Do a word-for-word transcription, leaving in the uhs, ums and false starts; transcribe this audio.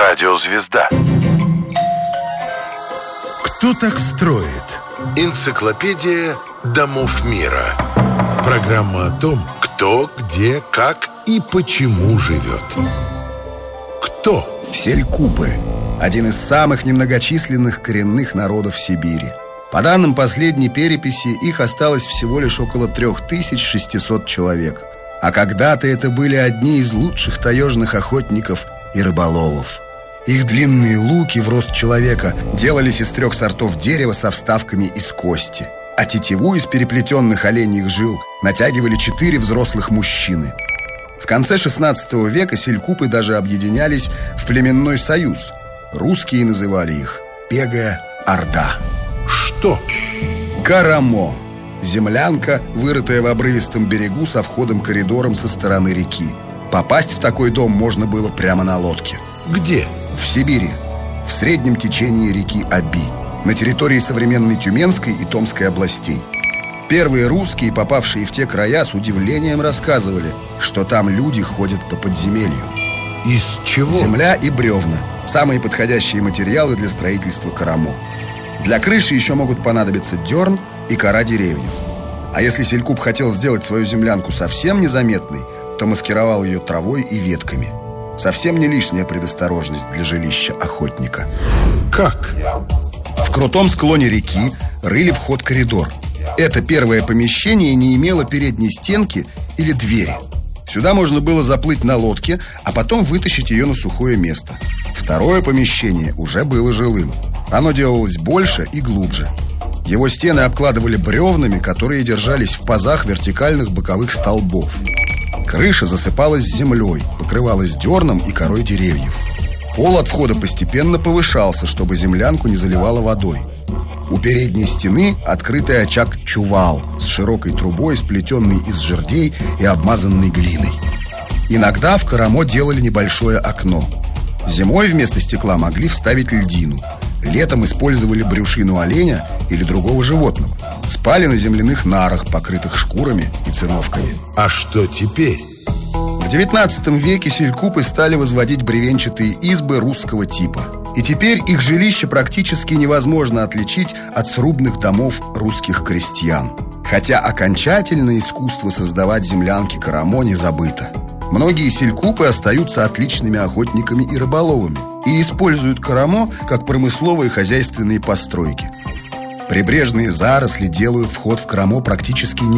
Радиозвезда. Кто так строит? Энциклопедия домов мира. Программа о том, кто, где, как и почему живет. Кто? Селькупы. Один из самых немногочисленных коренных народов Сибири. По данным последней переписи, их осталось всего лишь около три тысячи шестьсот человек. А когда-то это были одни из лучших таежных охотников и рыболовов. Их длинные луки в рост человека делались из трех сортов дерева со вставками из кости. А тетиву из переплетенных оленьих жил натягивали четыре взрослых мужчины. В конце шестнадцатого века селькупы даже объединялись в племенной союз. Русские называли их Пегая Орда. Что? Карамо. Землянка, вырытая в обрывистом берегу со входом-коридором со стороны реки. Попасть в такой дом можно было прямо на лодке. Где? В Сибири, в среднем течении реки Оби, на территории современной Тюменской и Томской областей. Первые русские, попавшие в те края, с удивлением рассказывали, что там люди ходят по подземелью. Из чего? Земля и бревна. Самые подходящие материалы для строительства карамо. Для крыши еще могут понадобиться дерн и кора деревьев. А если селькуп хотел сделать свою землянку совсем незаметной, то маскировал ее травой и ветками. Совсем не лишняя предосторожность для жилища охотника. Как? В крутом склоне реки рыли вход-коридор. Это первое помещение не имело передней стенки или двери. Сюда можно было заплыть на лодке, а потом вытащить ее на сухое место. Второе помещение уже было жилым. Оно делалось больше и глубже. Его стены обкладывали бревнами, которые держались в пазах вертикальных боковых столбов. Крыша засыпалась землей, покрывалась дерном и корой деревьев. Пол от входа постепенно повышался, чтобы землянку не заливало водой. У передней стены открытый очаг-чувал с широкой трубой, сплетенной из жердей и обмазанной глиной. Иногда в карамо делали небольшое окно. Зимой вместо стекла могли вставить льдину. Летом использовали брюшину оленя или другого животного. Спали на земляных нарах, покрытых шкурами и циновками. А что теперь? В девятнадцатом веке селькупы стали возводить бревенчатые избы русского типа. И теперь их жилище практически невозможно отличить от срубных домов русских крестьян. Хотя окончательно искусство создавать землянки карамо не забыто. Многие селькупы остаются отличными охотниками и рыболовами и используют карамо как промысловые хозяйственные постройки. Прибрежные заросли делают вход в карамо практически не